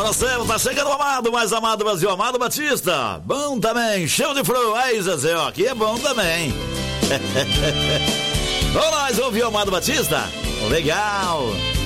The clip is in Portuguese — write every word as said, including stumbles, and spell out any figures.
Fala, Céu, tá chegando o amado, mais amado Brasil, Amado Batista. Bom também, show de fru. Aí, Zezé, ó, aqui é bom também. Vamos nós ouvir o Amado Batista? Legal.